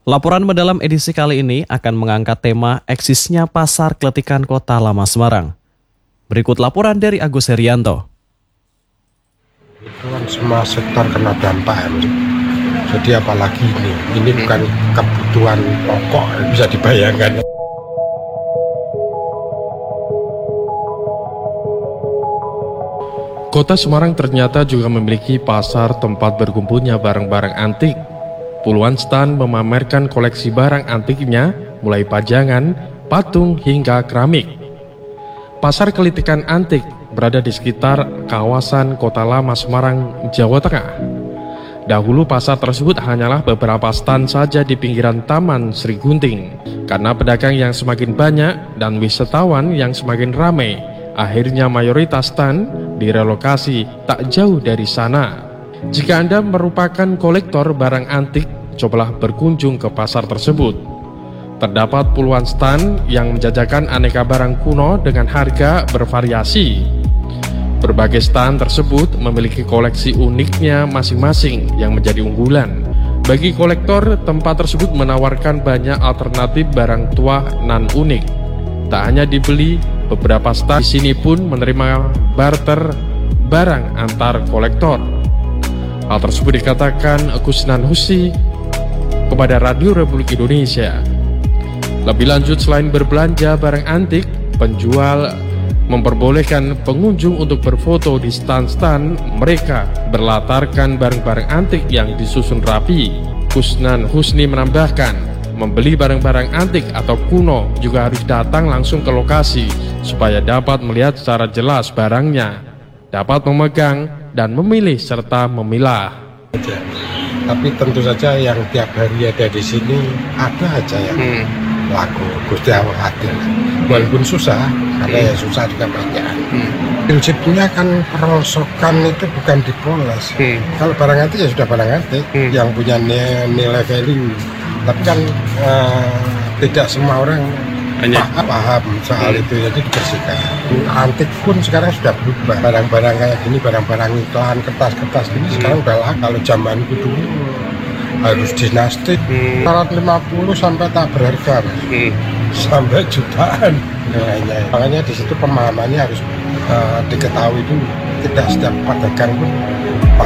Laporan mendalam edisi kali ini akan mengangkat tema eksisnya Pasar Kletikan Kota Lama Semarang. Berikut laporan dari Agus Herianto. Itu kan semua sektor kena dampak, jadi apalagi ini bukan kebutuhan pokok, bisa dibayangkan. Kota Semarang ternyata juga memiliki pasar tempat berkumpulnya barang-barang antik. Puluhan stan memamerkan koleksi barang antiknya, mulai pajangan, patung, hingga keramik. Pasar Kletikan Antik berada di sekitar kawasan Kota Lama Semarang, Jawa Tengah. Dahulu pasar tersebut hanyalah beberapa stan saja di pinggiran Taman Sri Gunting. Karena pedagang yang semakin banyak dan wisatawan yang semakin ramai, akhirnya mayoritas stan direlokasi tak jauh dari sana. Jika Anda merupakan kolektor barang antik, cobalah berkunjung ke pasar tersebut. Terdapat puluhan stan yang menjajakan aneka barang kuno dengan harga bervariasi. Berbagai stan tersebut memiliki koleksi uniknya masing-masing yang menjadi unggulan. Bagi kolektor, tempat tersebut menawarkan banyak alternatif barang tua nan unik. Tak hanya dibeli, beberapa stan di sini pun menerima barter barang antar kolektor. Hal tersebut dikatakan Kusnan Husi kepada Radio Republik Indonesia. Lebih lanjut, selain berbelanja barang antik, penjual memperbolehkan pengunjung untuk berfoto di stan-stan mereka berlatarkan barang-barang antik yang disusun rapi. Kusnan Husni menambahkan, membeli barang-barang antik atau kuno juga harus datang langsung ke lokasi supaya dapat melihat secara jelas barangnya, dapat memegang dan memilih serta memilah. Tapi tentu saja yang tiap hari ada di sini ada aja yang laku. Gusti Allah adil. Walaupun susah, karena ya susah juga banyak. Prinsipnya kan perosokan itu bukan dipoles. Kalau barang antik ya sudah barang antik yang punya nilai value. Tapi kan tidak semua orang paham soal itu, jadi dibersihkan. Antik pun sekarang sudah berubah. Barang-barang kayak gini, barang-barang iklan, kertas-kertas gini sekarang udah lah. Kalau zaman dulu harus dinasti, 450 sampai tak berharga, sampai jutaan nilainya. Makanya di situ pemahamannya harus diketahui dulu. Tidak setiap pedagang pun